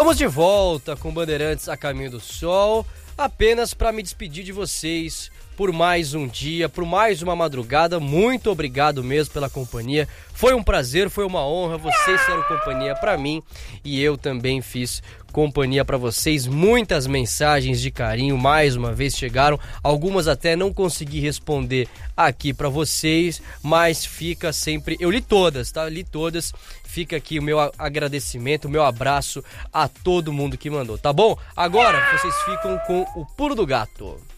Estamos de volta com Bandeirantes a Caminho do Sol, apenas para me despedir de vocês por mais um dia, por mais uma madrugada. Muito obrigado mesmo pela companhia. Foi um prazer, foi uma honra. Vocês fizeram companhia para mim e eu também fiz companhia para vocês. Muitas mensagens de carinho mais uma vez chegaram, algumas até não consegui responder aqui para vocês, mas fica sempre, eu li todas, tá? Li todas. Fica aqui o meu agradecimento, o meu abraço a todo mundo que mandou, tá bom? Agora vocês ficam com o Pulo do Gato.